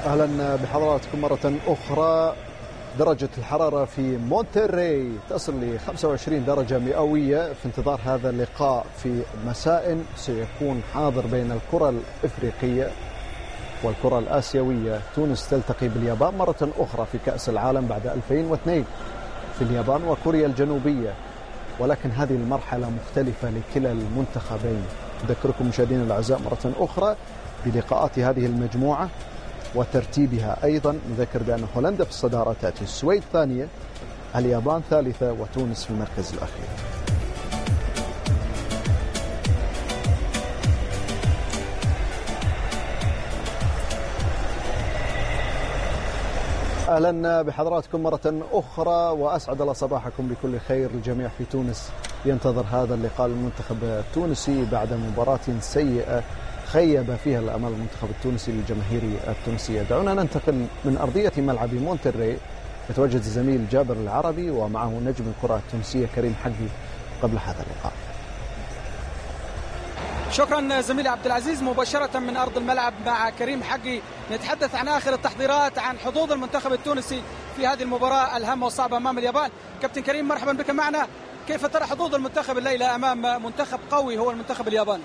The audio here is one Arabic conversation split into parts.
أهلا بحضراتكم مرة أخرى. درجة الحرارة في مونتري تصل ل 25 درجة مئوية في انتظار هذا اللقاء في مساء سيكون حاضر بين الكرة الإفريقية والكرة الآسيوية. تونس تلتقي باليابان مرة أخرى في كأس العالم بعد 2002 في اليابان وكوريا الجنوبية، ولكن هذه المرحلة مختلفة لكلا المنتخبين. أذكركم مشاهدينا الأعزاء مرة أخرى بلقاءات هذه المجموعة وترتيبها. أيضا نذكر بأن هولندا في الصدارة، تأتي السويد ثانية، اليابان ثالثة، وتونس في المركز الأخير. أهلا بحضراتكم مرة أخرى، وأسعد الله صباحكم بكل خير. الجميع في تونس ينتظر هذا اللقاء المنتخب التونسي بعد مباراة سيئة خيب فيها الأمل المنتخب التونسي للجماهير التونسية. دعونا ننتقل من أرضية ملعب مونتري. يتواجد الزميل جابر العربي ومعه نجم الكرة التونسية كريم حقي قبل هذا اللقاء. شكرا زميلي عبد العزيز. مباشرة من أرض الملعب مع كريم حقي نتحدث عن آخر التحضيرات عن حظوظ المنتخب التونسي في هذه المباراة الهامة والصعبة أمام اليابان. كابتن كريم مرحبا بك معنا. كيف ترى حظوظ المنتخب الليلة أمام منتخب قوي هو المنتخب الياباني؟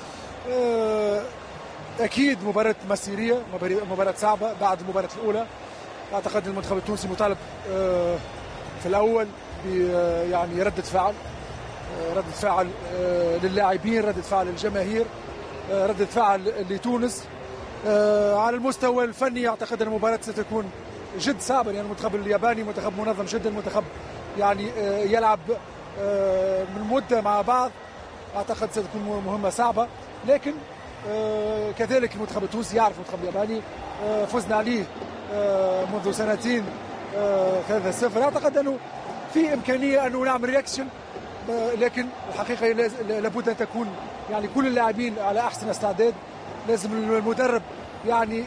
أكيد مباراة مسيرية، مباراة صعبة بعد المباراة الأولى. أعتقد المنتخب التونسي مطالب في الأول يعني ردة فعل للاعبين، ردة فعل للجماهير، ردة فعل لتونس. على المستوى الفني أعتقد أن المباراة ستكون جد صعبة، يعني المنتخب الياباني منتخب منظم جدا، منتخب يعني يلعب من مدة مع بعض. أعتقد ستكون مهمة صعبة، لكن كذلك المنتخب التونسي يعرف المنتخب الياباني، فزنا عليه منذ سنتين 3-0. أعتقد أنه في إمكانية أنه نعمل رياكشن، لكن الحقيقة لابد أن تكون يعني كل اللاعبين على أحسن استعداد. لازم المدرب يعني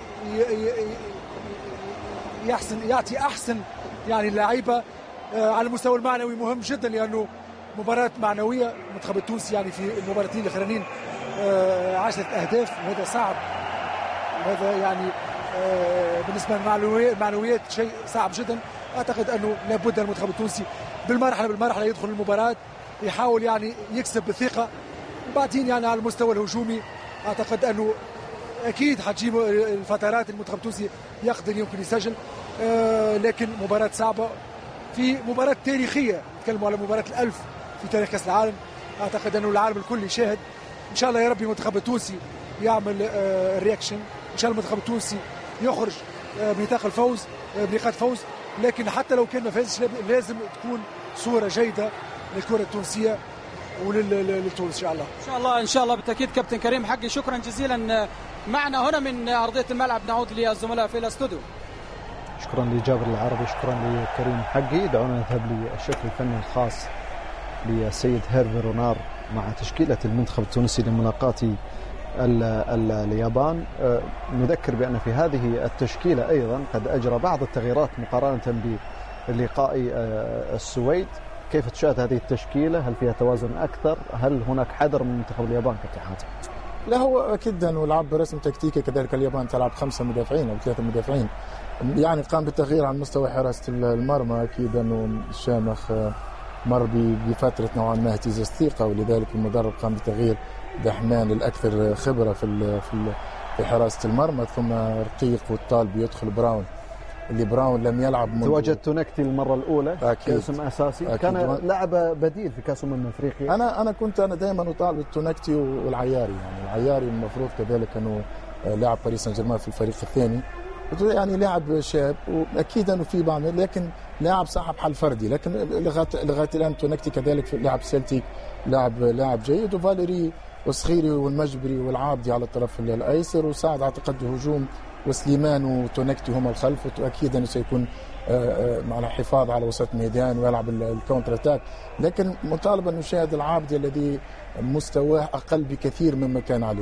يعطي أحسن يعني اللاعيبة. على المستوى المعنوي مهم جدا، لأنه مباراة معنوية. المنتخب التونسي يعني في المباراتين الأخرانيين 10 أهداف، وهذا صعب، وهذا يعني بالنسبة للمعنويات شيء صعب جدا. أعتقد أنه لابد المنتخب التونسي بالمرحلة يدخل المباراة، يحاول يعني يكسب بالثقة، وبعدين يعني على المستوى الهجومي أعتقد أنه أكيد حتجيب الفترات المنتخب التونسي يمكن يسجل. لكن مباراة صعبة في مباراة تاريخية. نتكلموا على مباراة الألف في تاريخ كأس العالم. أعتقد أنه العالم الكل يشاهد. إن شاء الله يا ربي المنتخب التونسي يعمل الرياكشن، إن شاء الله المنتخب التونسي يخرج بنطاق الفوز، بنقاط فوز. لكن حتى لو كان ما فازش لازم تكون صورة جيدة للكرة التونسية وللتونس. إن شاء الله بالتأكيد. كابتن كريم حقي شكرا جزيلا معنا هنا من أرضية الملعب. نعود للزملاء في الاستوديو. شكرا لجابر العربي، شكرا لكريم حقي. دعونا نذهب للشكل الفني الخاص للسيد هيرفي رونار مع تشكيلة المنتخب التونسي لملاقاة اليابان. نذكر بأن في هذه التشكيلة أيضا قد أجرى بعض التغييرات مقارنة بلقاء السويد. كيف تشاهد هذه التشكيلة؟ هل فيها توازن أكثر؟ هل هناك حذر من منتخب اليابان كابتن حاتم؟ لا، هو أكيد أنه لعب برسم تكتيكي. كذلك اليابان تلعب 5 مدافعين أو 3 مدافعين. يعني قام بالتغيير عن مستوى حراسة المرمى. أكيد أنه الشامخ مر بفترة نوعا ما اهتزاز ثقة، ولذلك المدرب قام بتغيير دحمان الأكثر خبرة في حراسة المرمى، ثم رقيق والطالب يدخل براون، اللي براون لم يلعب تواجد تونكتي المرة الأولى كاسم أساسي. أكيد. كان لاعب بديل في كأس أفريقيا. أنا دائما أطالب التونكتي والعياري. يعني العياري المفروض كذلك أنه لاعب باريس سان جيرمان في الفريق الثاني، يعني لاعب شاب، واكيد انه في بعمل، لكن لاعب صاحب حل فردي. لكن لغايه الان تونكتي كذلك لاعب سلتيك، لاعب جيد. وفاليري والصخيري والمجبري والعابدي على الطرف الايسر، وساعد اعتقد هجوم، وسليمان وتونكتي هم الخلف. واكيد انه سيكون مع الحفاظ على وسط ميدان ويلعب الكونتر اتاك. لكن مطالب ان نشاهد العابدي الذي مستواه اقل بكثير مما كان عليه.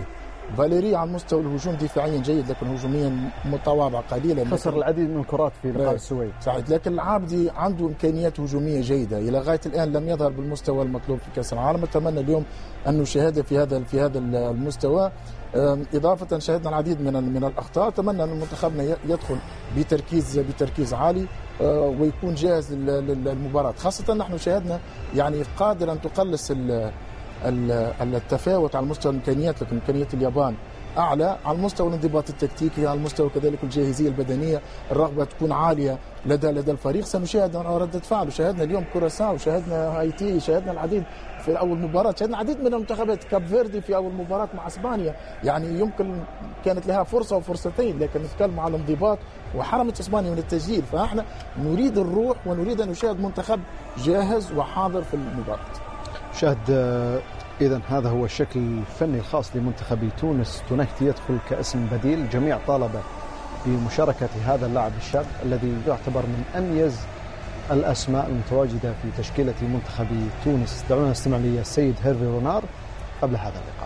فاليري على مستوى الهجوم دفاعيا جيد لكن هجوميا متواضع قليلا، خسر العديد من الكرات في لقاء السويد صحيح. لكن العابدي عنده امكانيات هجوميه جيده، الى غايه الان لم يظهر بالمستوى المطلوب في كاس العالم. اتمنى اليوم ان نشاهده في هذا المستوى. اضافه شاهدنا العديد من الاخطاء. اتمنى ان منتخبنا يدخل بتركيز عالي ويكون جاهز للمباراه، خاصه نحن شاهدنا يعني قادر ان تقلص التفاوت على مستوى الامكانيات، لكن امكانيات اليابان اعلى على المستوى الانضباط التكتيكي، على المستوى كذلك الجاهزيه البدنيه، الرغبه تكون عاليه لدى الفريق. سنشاهد رده فعل، شاهدنا اليوم كوراساو، شاهدنا هايتي، شاهدنا العديد في اول مباراه، شاهدنا العديد من المنتخبات. كاب فيردي في اول مباراه مع اسبانيا يعني يمكن كانت لها فرصه وفرصتين، لكن نتكلم على الانضباط وحرمت اسبانيا من التسجيل. فاحنا نريد الروح ونريد ان نشاهد منتخب جاهز وحاضر في المباراه. شاهد إذن هذا هو الشكل الفني الخاص لمنتخب تونس. تونكتي يدخل كاسم بديل. الجميع طالب بمشاركة هذا اللاعب الشاب الذي يعتبر من أميز الأسماء المتواجدة في تشكيلة منتخب تونس. دعونا نستمع للسيد هيرفي رونار قبل هذا اللقاء.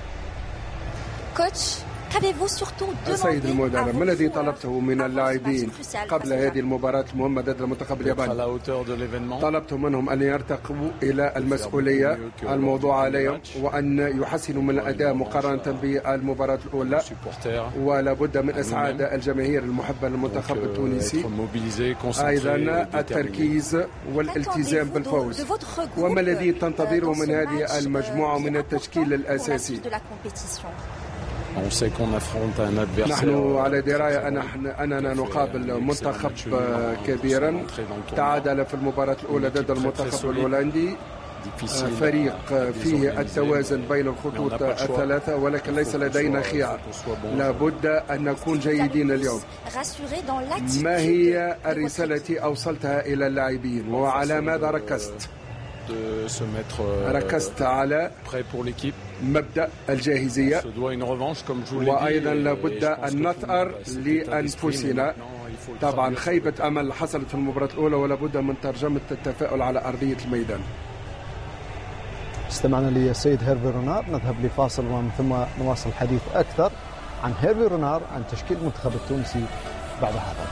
كوتش، السيد المدرب، ما الذي طلبته من اللاعبين قبل هذه المباراة المهمة ضد المنتخب الياباني؟ طلبت منهم أن يرتقوا إلى المسؤولية الموضوع عليهم وأن يحسنوا من الأداء مقارنة بالمباراة الأولى، ولا بد من إسعاد الجماهير المحبة للمنتخب التونسي. أيضا التركيز والالتزام بالفوز. وما الذي تنتظره من هذه المجموعة من التشكيل الأساسي؟ نحن على دراية أننا نقابل منتخب كبيرا تعادل في المباراة الأولى ضد المنتخب الهولندي، فريق فيه التوازن بين الخطوط الثلاثة، ولكن ليس لدينا خيار. لابد أن نكون جيدين اليوم. ما هي الرسالة التي أوصلتها إلى اللاعبين وعلى ماذا ركزت؟ ركزت على مبدأ الجاهزية، وأيضا لابد أن نثأر لأنفسنا. طبعا خيبة أمل حصلت في المباراة الأولى، ولابد من ترجمة التفاؤل على أرضية الميدان. استمعنا للسيد هيرفي رونار. نذهب لفاصل ومن ثم نواصل الحديث أكثر عن هيرفي رونار، عن تشكيل المنتخب التونسي بعد هذا.